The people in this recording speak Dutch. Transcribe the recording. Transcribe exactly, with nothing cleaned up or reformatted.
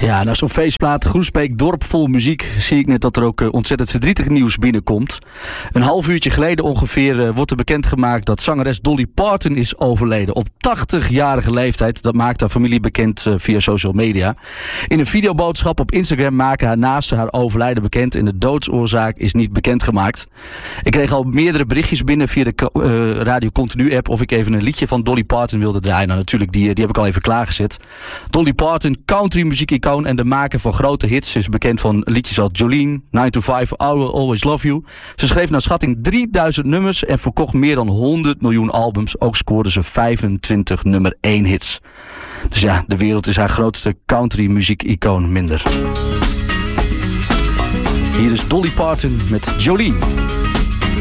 Ja, nou zo'n feestplaat, Groesbeek, dorp vol muziek, zie ik net dat er ook uh, ontzettend verdrietig nieuws binnenkomt. Een half uurtje geleden ongeveer uh, wordt er bekendgemaakt dat zangeres Dolly Parton is overleden. Op tachtigjarige leeftijd, dat maakt haar familie bekend uh, via social media. In een videoboodschap op Instagram maken haar naasten haar overlijden bekend en de doodsoorzaak is niet bekendgemaakt. Ik kreeg al meerdere berichtjes binnen via de uh, Radio Continu app of ik even een liedje van Dolly Parton wilde draaien. Nou natuurlijk, die, die heb ik al even klaargezet. Dolly Parton, country muziek-icoon en de maker van grote hits, is bekend van liedjes als Jolene, nine to five, I Will Always Love You. Ze schreef naar schatting drieduizend nummers en verkocht meer dan honderd miljoen albums. Ook scoorde ze vijfentwintig nummer één hits. Dus ja, de wereld is haar grootste country muziek-icoon minder. Hier is Dolly Parton met Jolene.